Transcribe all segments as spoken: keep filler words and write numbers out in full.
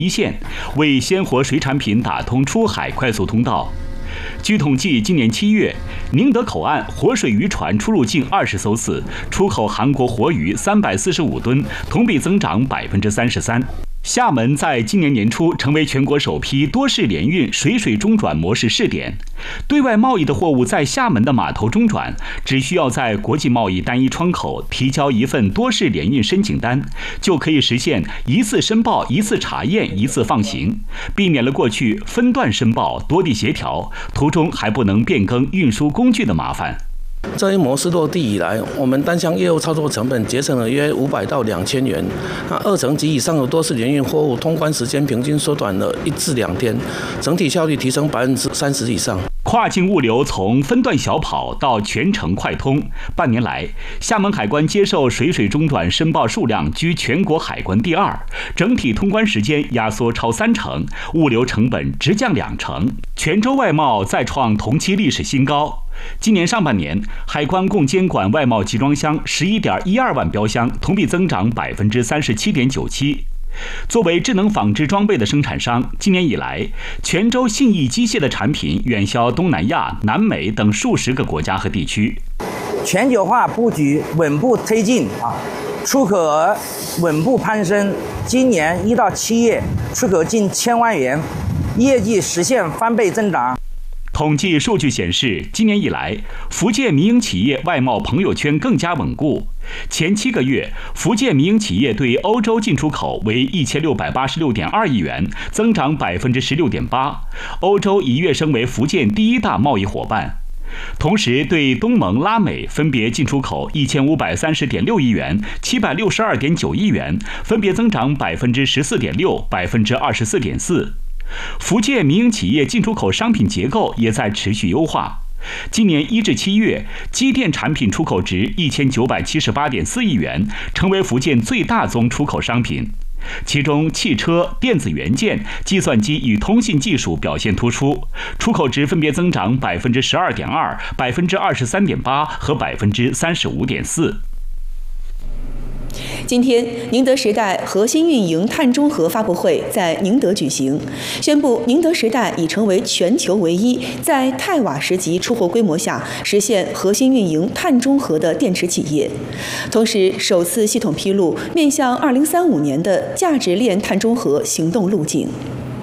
一线，为鲜活水产品打通出海快速通道。据统计，今年七月，宁德口岸活水渔船出入境二十艘次，出口韩国活鱼三百四十五吨，同比增长百分之三十三。厦门在今年年初成为全国首批多式联运水水中转模式试点，对外贸易的货物在厦门的码头中转，只需要在国际贸易单一窗口提交一份多式联运申请单，就可以实现一次申报、一次查验、一次放行，避免了过去分段申报、多地协调，途中还不能变更运输工具的麻烦。 这一模式落地以来，我们单项业务操作成本节省了约五百到两千元。那二层及以上的多式联运货物通关时间平均缩短了一至两天，整体效率提升百分之三十以上。 跨境物流从分段小跑到全程快通，半年来，厦门海关接受水水中转申报数量居全国海关第二，整体通关时间压缩超三成，物流成本直降两成，泉州外贸再创同期历史新高。今年上半年，海关共监管外贸集装箱十一点一二万标箱，同比增长百分之三十七点九七。作为智能纺织装备的生产商，今年以来，泉州信义机械的产品远销东南亚、南美等数十个国家和地区。 全球化布局稳步推进啊，出口额稳步攀升，今年一到七月出口近千万元，业绩实现翻倍增长。 统计数据显示，今年以来，福建民营企业外贸朋友圈更加稳固。前七个月，福建民营企业对欧洲进出口为一千六百八十六点二亿元，增长百分之十六点八。欧洲一跃升为福建第一大贸易伙伴。同时，对东盟、拉美分别进出口一千五百三十点六亿元、七百六十二点九亿元，分别增长百分之十四点六、百分之二十四点四。福建民营企业进出口商品结构也在持续优化。今年一至七月，机电产品出口值一千九百七十八点四亿元，成为福建最大宗出口商品。其中，汽车、电子元件、计算机与通信技术表现突出，出口值分别增长百分之十二点二、百分之二十三点八和百分之三十五点四。 今天，宁德时代核心运营碳中和发布会在宁德举行，宣布宁德时代已成为全球唯一在钛瓦时级出货规模下实现核心运营碳中和的电池企业，同时首次系统披露面向二零三五年的价值链碳中和行动路径。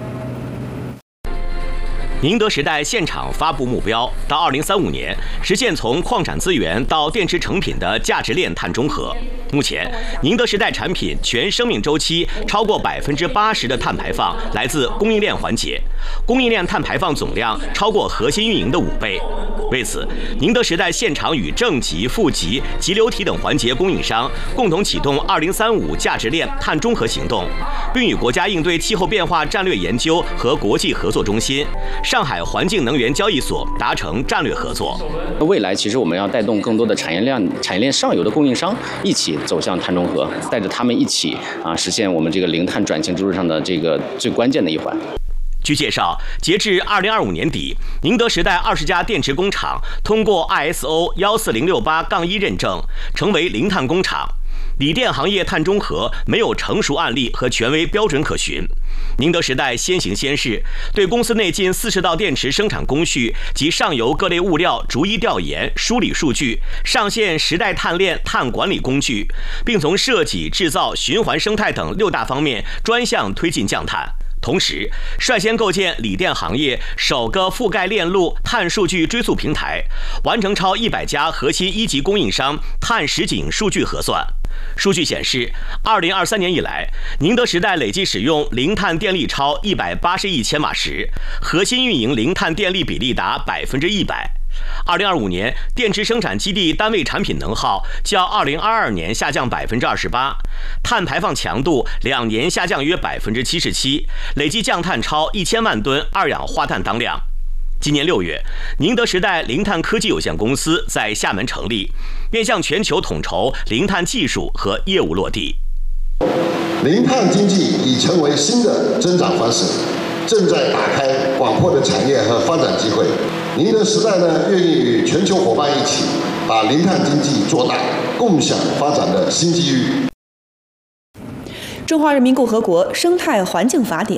宁德时代现场发布目标，到二零三五年实现从矿产资源到电池成品的价值链碳中和。目前，宁德时代产品全生命周期超过百分之八十的碳排放来自供应链环节，供应链碳排放总量超过核心运营的五倍。为此，宁德时代现场与正极、负极、极流体等环节供应商共同启动二零三五价值链碳中和行动，并与国家应对气候变化战略研究和国际合作中心、上海环境能源交易所达成战略合作。 未来其实我们要带动更多的产业链、产业链上游的供应商一起走向碳中和，带着他们一起啊实现我们这个零碳转型之路上的这个最关键的一环。 据介绍，截至二零二五年底，宁德时代二十家电池工厂通过 I S O 一四零六八杠一认证，成为零碳工厂。锂电行业碳中和没有成熟案例和权威标准可循。宁德时代先行先试，对公司内近四十道电池生产工序及上游各类物料逐一调研、梳理数据，上线时代碳链碳管理工具，并从设计、制造、循环生态等六大方面专项推进降碳。同时，率先构建锂电行业首个覆盖链路碳数据追溯平台，完成超一百家核心一级供应商碳实景数据核算。数据显示，二零二三年以来，宁德时代累计使用零碳电力超一百八十亿千瓦时，核心运营零碳电力比例达百分之一百。二零二五年，电池生产基地单位产品能耗较二零二二年下降百分之二十八，碳排放强度两年下降约百分之七十七，累计降碳超一千万吨二氧化碳当量。今年六月，宁德时代零碳科技有限公司在厦门成立，面向全球统筹零碳技术和业务落地。 零碳经济已成为新的增长方式，正在打开广阔的产业和发展机会。宁德时代呢，愿意与全球伙伴一起，把零碳经济做大，共享发展的新机遇。 中华人民共和国生态环境法典》